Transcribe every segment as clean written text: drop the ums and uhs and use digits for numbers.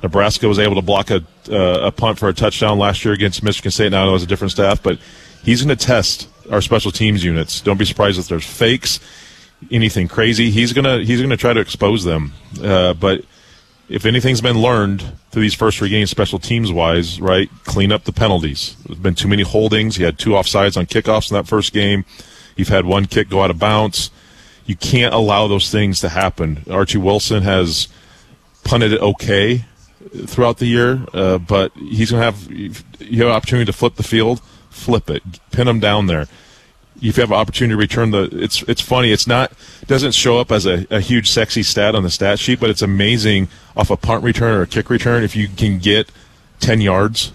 Nebraska was able to block a punt for a touchdown last year against Michigan State. Now it was a different staff, but he's going to test our special teams units. Don't be surprised if there's fakes, anything crazy. He's gonna try to expose them. But if anything's been learned through these first 3 games, special teams wise, right, clean up the penalties. There's been too many holdings. He had 2 offsides on kickoffs in that first game. You've had 1 kick go out of bounds. You can't allow those things to happen. Archie Wilson has punted it okay throughout the year, but he's going to have an opportunity to flip the field, flip it, pin him down there. If you have an opportunity to return it's funny. It doesn't show up as a huge sexy stat on the stat sheet, but it's amazing off a punt return or a kick return. If you can get 10 yards,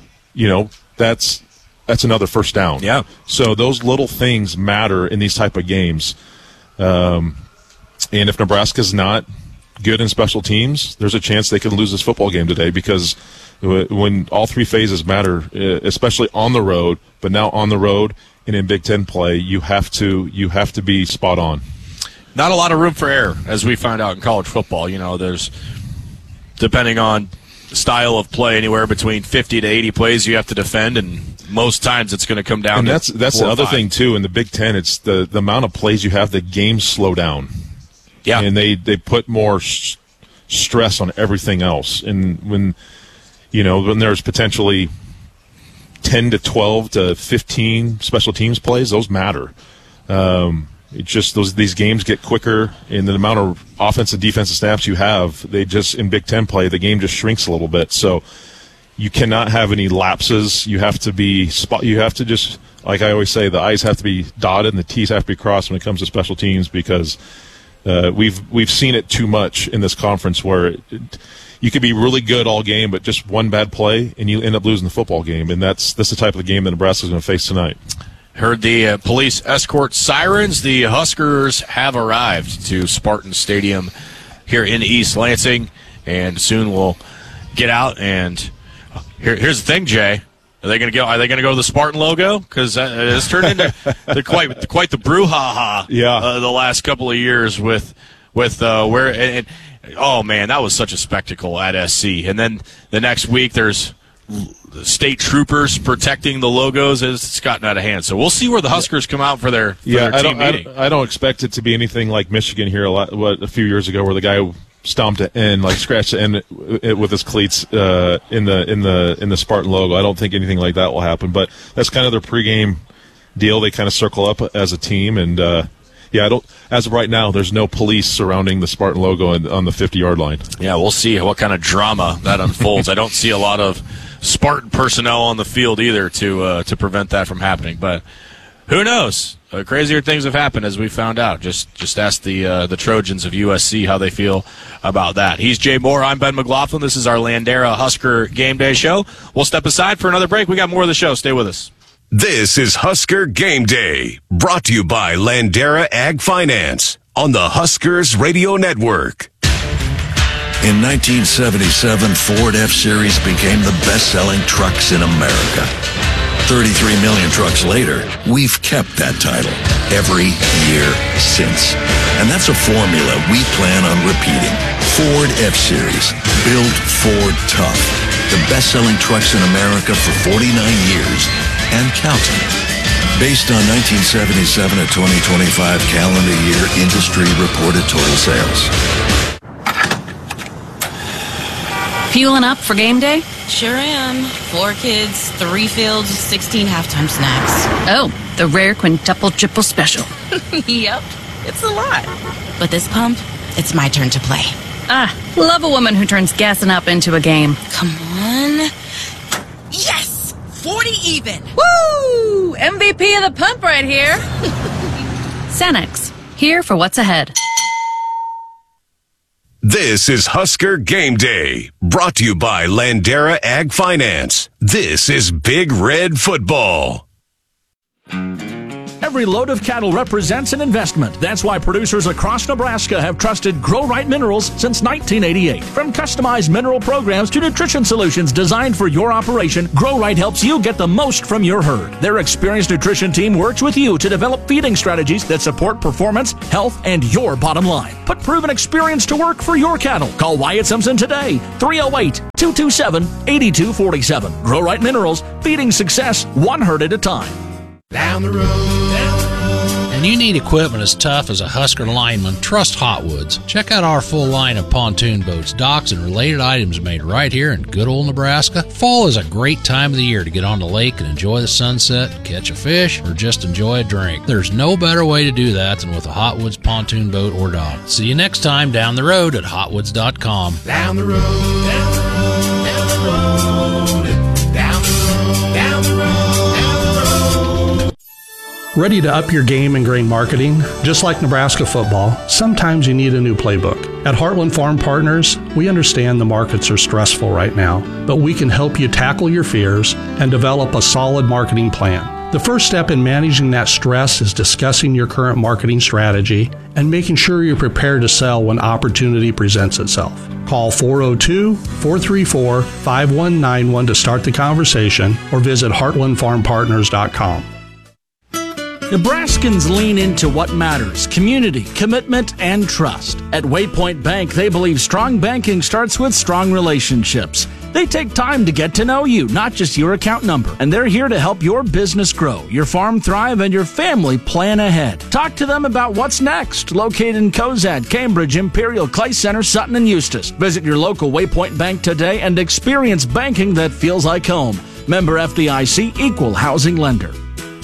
that's another first down. Yeah. So those little things matter in these type of games. And if Nebraska's not good in special teams, there's a chance they could lose this football game today, because when all 3 phases matter, especially on the road, but now on the road and in Big Ten play, you have to be spot on. Not a lot of room for error, as we found out in college football. There's, depending on style of play, anywhere between 50 to 80 plays you have to defend, and most times it's going to come down and to that's the other thing too. In the Big Ten, it's the amount of plays you have. The games slow down. Yeah, and they put more stress on everything else. And when there's potentially 10 to 12 to 15 special teams plays, those matter. It's just these games get quicker, and the amount of offensive and defensive snaps you have, in Big Ten play, the game just shrinks a little bit. So you cannot have any lapses. You have to just, like I always say, the I's have to be dotted and the T's have to be crossed when it comes to special teams, because we've seen it too much in this conference where you could be really good all game, but just one bad play and you end up losing the football game. And that's the type of game that Nebraska's going to face tonight. Heard the police escort sirens. The Huskers have arrived to Spartan Stadium here in East Lansing, and soon we'll get out. And here's the thing, Jay. Are they going to go to the Spartan logo? Because it's turned into quite the brouhaha. Yeah. The last couple of years with where and oh man, that was such a spectacle at SC. And then the next week there's state troopers protecting the logos. It's gotten out of hand. So we'll see where the Huskers come out for their team meeting. I don't expect it to be anything like Michigan here a few years ago, where the guy stomped it in, scratched the end with his cleats in the Spartan logo. I don't think anything like that will happen, but that's kind of their pregame deal. They kind of circle up as a team, and as of right now, there's no police surrounding the Spartan logo on the 50-yard line. Yeah, we'll see what kind of drama that unfolds. I don't see a lot of Spartan personnel on the field either to prevent that from happening, but who knows? Crazier things have happened, as we found out. Just ask the Trojans of USC how they feel about that. He's Jay Moore. I'm Ben McLaughlin. This is our Landera Husker Game Day show. We'll step aside for another break. We got more of the show. Stay with us. This is Husker Game Day, brought to you by Landera Ag Finance on the Huskers Radio Network. In 1977, Ford F-Series became the best-selling trucks in America. 33 million trucks later, we've kept that title every year since. And that's a formula we plan on repeating. Ford F-Series, built Ford tough. The best-selling trucks in America for 49 years and counting. Based on 1977 to 2025 calendar year industry reported total sales. Fueling up for game day? Sure am. 4 kids, 3 fields, 16 halftime snacks. Oh, the rare quintuple triple special. Yep, it's a lot. But this pump, it's my turn to play. Love a woman who turns gassing up into a game. Come on. Yes! 40 even. Woo! MVP of the pump right here. Cenex, here for what's ahead. This is Husker Game Day, brought to you by Landera Ag Finance. This is Big Red Football. Every load of cattle represents an investment. That's why producers across Nebraska have trusted Grow Right Minerals since 1988. From customized mineral programs to nutrition solutions designed for your operation, Grow Right helps you get the most from your herd. Their experienced nutrition team works with you to develop feeding strategies that support performance, health, and your bottom line. Put proven experience to work for your cattle. Call Wyatt Simpson today, 308-227-8247. Grow Right Minerals, feeding success one herd at a time. Down the road. When you need equipment as tough as a Husker lineman, trust Hotwoods. Check out our full line of pontoon boats, docks, and related items made right here in good old Nebraska. Fall is a great time of the year to get on the lake and enjoy the sunset, catch a fish, or just enjoy a drink. There's no better way to do that than with a Hotwoods pontoon boat or dock. See you next time down the road at hotwoods.com. Down the road, down the road, down the road, down the road, down the road, down the road. Ready to up your game in grain marketing? Just like Nebraska football, sometimes you need a new playbook. At Heartland Farm Partners, we understand the markets are stressful right now, but we can help you tackle your fears and develop a solid marketing plan. The first step in managing that stress is discussing your current marketing strategy and making sure you're prepared to sell when opportunity presents itself. Call 402-434-5191 to start the conversation or visit heartlandfarmpartners.com. Nebraskans lean into what matters: community, commitment, and trust. At Waypoint Bank, they believe strong banking starts with strong relationships. They take time to get to know you, not just your account number. And they're here to help your business grow, your farm thrive, and your family plan ahead. Talk to them about what's next. Located in Cozad, Cambridge, Imperial, Clay Center, Sutton, and Eustis. Visit your local Waypoint Bank today and experience banking that feels like home. Member FDIC, Equal Housing Lender.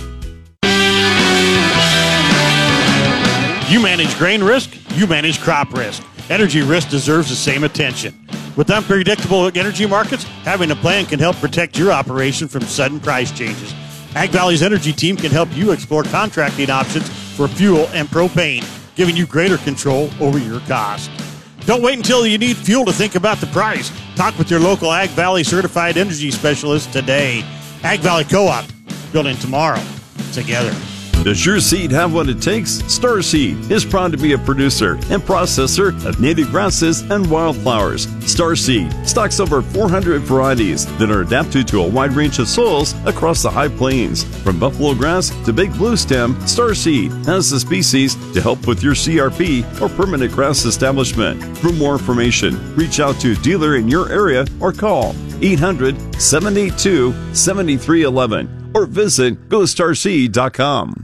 You manage grain risk, you manage crop risk. Energy risk deserves the same attention. With unpredictable energy markets, having a plan can help protect your operation from sudden price changes. Ag Valley's energy team can help you explore contracting options for fuel and propane, giving you greater control over your cost. Don't wait until you need fuel to think about the price. Talk with your local Ag Valley certified energy specialist today. Ag Valley Co-op, building tomorrow together. Does your seed have what it takes? Starseed is proud to be a producer and processor of native grasses and wildflowers. Starseed stocks over 400 varieties that are adapted to a wide range of soils across the high plains. From buffalo grass to big blue stem, Starseed has the species to help with your CRP or permanent grass establishment. For more information, reach out to a dealer in your area or call 800-782-7311. or visit GoStarSeed.com.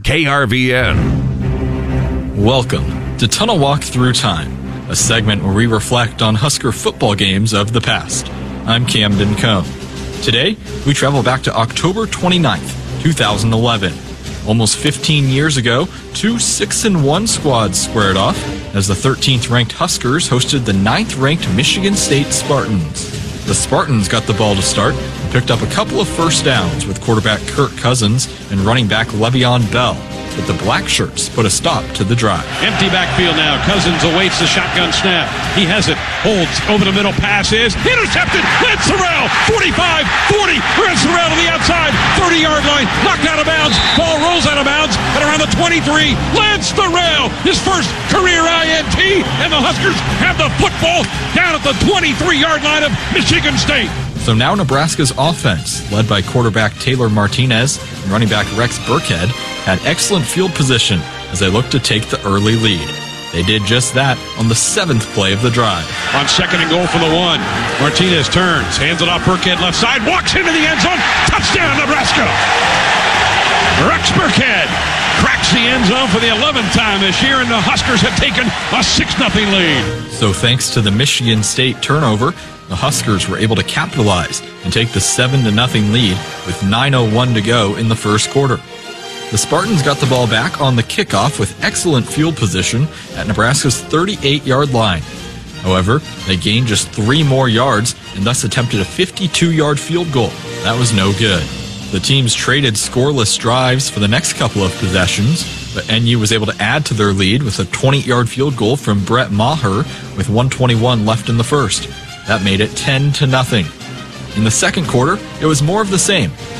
KRVN. Welcome to Tunnel Walk Through Time, a segment where we reflect on Husker football games of the past. I'm Camden Cohn. Today, we travel back to October 29th, 2011. Almost 15 years ago, two 6-1 squads squared off as the 13th ranked Huskers hosted the 9th ranked Michigan State Spartans. The Spartans got the ball to start and picked up a couple of first downs with quarterback Kirk Cousins and running back Le'Veon Bell. But the Black Shirts put a stop to the drive. Empty backfield now. Cousins awaits the shotgun snap. He has it. Holds over the middle. Pass is intercepted. Lance Sorrell. 45, 40. Lance Sorrell to the outside. 30-yard line. Knocked out of bounds. Ball rolls out of bounds at around the 23. Lance Sorrell, his first career INT. And the Huskers have the football down at the 23-yard line of Michigan State. So now Nebraska's offense, led by quarterback Taylor Martinez and running back Rex Burkhead, had excellent field position as they looked to take the early lead. They did just that on the 7th play of the drive. On 2nd and goal for the 1, Martinez turns, hands it off Burkhead left side, walks into the end zone, touchdown Nebraska! Rex Burkhead cracks the end zone for the 11th time this year, and the Huskers have taken a 6-0 lead. So thanks to the Michigan State turnover, the Huskers were able to capitalize and take the 7-0 lead with 9:01 to go in the first quarter. The Spartans got the ball back on the kickoff with excellent field position at Nebraska's 38-yard line. However, they gained just 3 more yards and thus attempted a 52-yard field goal. That was no good. The teams traded scoreless drives for the next couple of possessions, but NU was able to add to their lead with a 20-yard field goal from Brett Maher with 1:21 left in the first. That made it 10-0. In the second quarter, it was more of the same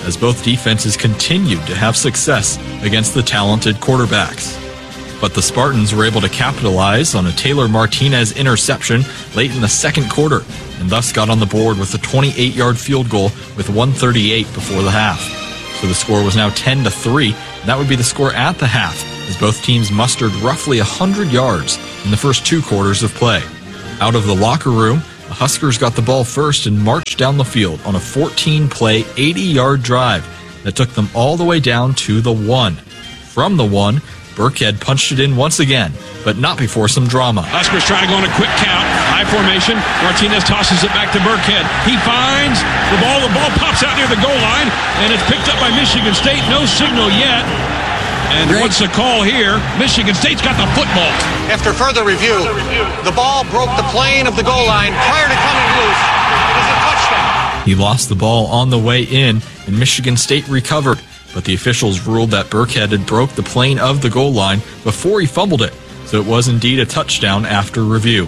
as both defenses continued to have success against the talented quarterbacks. But the Spartans were able to capitalize on a Taylor Martinez interception late in the second quarter, and thus got on the board with a 28-yard field goal with 1:38 before the half. So the score was now 10-3, and that would be the score at the half, as both teams mustered roughly 100 yards in the first 2 quarters of play. Out of the locker room, the Huskers got the ball first and marched down the field on a 14-play, 80-yard drive that took them all the way down to the 1. From the 1, Burkhead punched it in once again, but not before some drama. Huskers trying to go on a quick count. High formation. Martinez tosses it back to Burkhead. He finds the ball. The ball pops out near the goal line, and it's picked up by Michigan State. No signal yet. And what's the call here? Michigan State's got the football. After further review, the ball broke the plane of the goal line prior to coming loose. It is a touchdown. He lost the ball on the way in, and Michigan State recovered, but the officials ruled that Burkhead had broke the plane of the goal line before he fumbled it, so it was indeed a touchdown after review.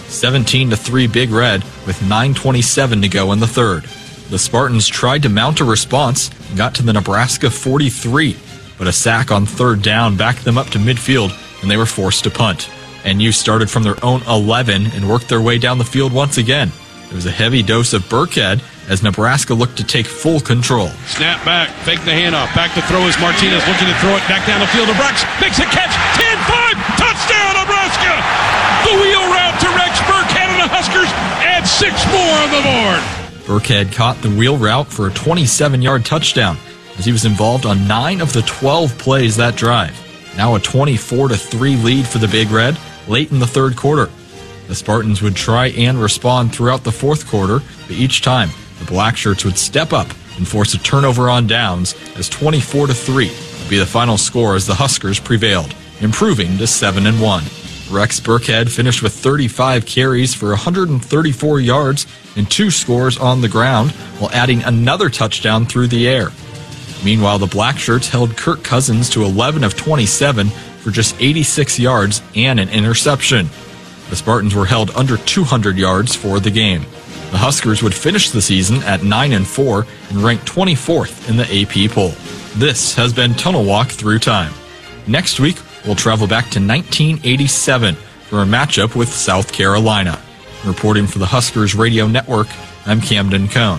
17-3 Big Red with 9:27 to go in the third. The Spartans tried to mount a response and got to the Nebraska 43, but a sack on third down backed them up to midfield, and they were forced to punt. NU started from their own 11 and worked their way down the field once again. There was a heavy dose of Burkhead as Nebraska looked to take full control. Snap back, fake the handoff, back to throw is Martinez, looking to throw it back down the field. Rex makes a catch, 10-5, touchdown Nebraska! The wheel route to Rex Burkhead, and the Huskers add 6 more on the board. Burkhead caught the wheel route for a 27-yard touchdown, as he was involved on 9 of the 12 plays that drive. Now a 24-3 lead for the Big Red late in the third quarter. The Spartans would try and respond throughout the fourth quarter, but each time the Blackshirts would step up and force a turnover on downs, as 24-3 would be the final score as the Huskers prevailed, improving to 7-1. Rex Burkhead finished with 35 carries for 134 yards and 2 scores on the ground, while adding another touchdown through the air. Meanwhile, the Blackshirts held Kirk Cousins to 11 of 27 for just 86 yards and an interception. The Spartans were held under 200 yards for the game. The Huskers would finish the season at 9-4 and ranked 24th in the AP poll. This has been Tunnel Walk Through Time. Next week, we'll travel back to 1987 for a matchup with South Carolina. Reporting for the Huskers Radio Network, I'm Camden Cohn.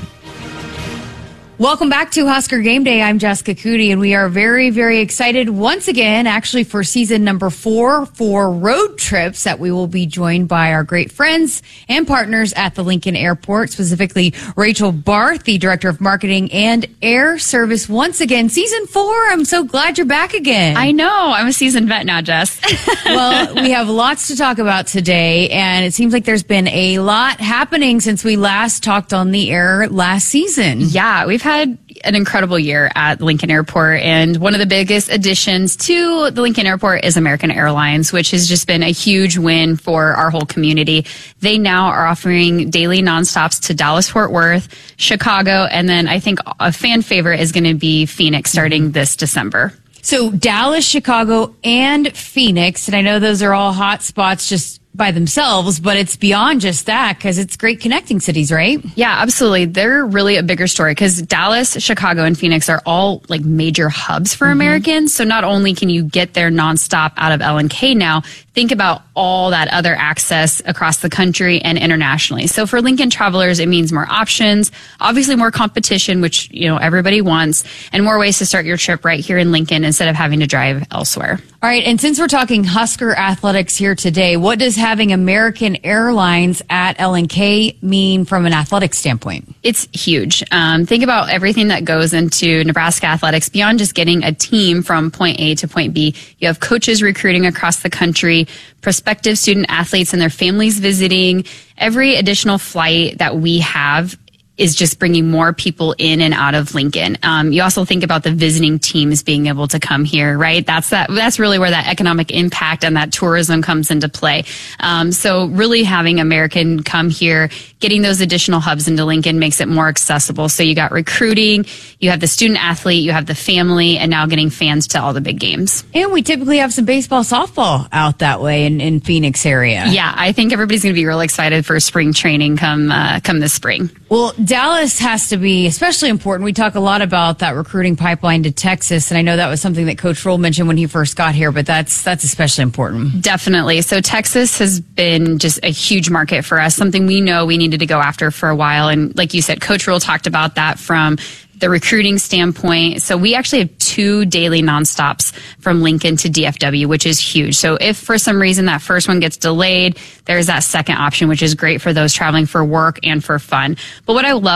Welcome back to Husker Game Day. I'm Jessica Cootie, and we are very, very excited once again, actually for season number 4 for road trips, that we will be joined by our great friends and partners at the Lincoln Airport, specifically Rachel Barth, the Director of Marketing and Air Service. Once again, season 4. I'm so glad you're back again. I know. I'm a seasoned vet now, Jess. Well, we have lots to talk about today, and it seems like there's been a lot happening since we last talked on the air last season. Yeah, we've had an incredible year at Lincoln Airport, and one of the biggest additions to the Lincoln Airport is American Airlines, which has just been a huge win for our whole community. They now are offering daily nonstops to Dallas, Fort Worth, Chicago, and then I think a fan favorite is going to be Phoenix starting this December. So Dallas, Chicago, and Phoenix, and I know those are all hot spots just by themselves, but it's beyond just that because it's great connecting cities, right? Yeah, absolutely. They're really a bigger story because Dallas, Chicago, and Phoenix are all like major hubs for Americans. So not only can you get there nonstop out of LNK now, think about all that other access across the country and internationally. So for Lincoln travelers, it means more options, obviously more competition, which, you know, everybody wants, and more ways to start your trip right here in Lincoln instead of having to drive elsewhere. All right, and since we're talking Husker athletics here today, what does having American Airlines at LNK mean from an athletics standpoint? It's huge. Think about everything that goes into Nebraska athletics beyond just getting a team from point A to point B. You have coaches recruiting across the country, prospective student athletes and their families visiting. Every additional flight that we have is just bringing more people in and out of Lincoln. You also think about the visiting teams being able to come here, right? That's really where that economic impact and that tourism comes into play. So really having American come here, getting those additional hubs into Lincoln makes it more accessible. So you got recruiting, you have the student athlete, you have the family, and now getting fans to all the big games. And we typically have some baseball, softball out that way in Phoenix area. Yeah, I think everybody's going to be really excited for spring training come this spring. Well, Dallas has to be especially important. We talk a lot about that recruiting pipeline to Texas, and I know that was something that Coach Roll mentioned when he first got here, but that's especially important. Definitely. So Texas has been just a huge market for us, something we know we needed to go after for a while. And like you said, Coach Roll talked about that from the recruiting standpoint. So we actually have 2 daily nonstops from Lincoln to DFW, which is huge. So if for some reason that first one gets delayed, there's that second option, which is great for those traveling for work and for fun. But what I love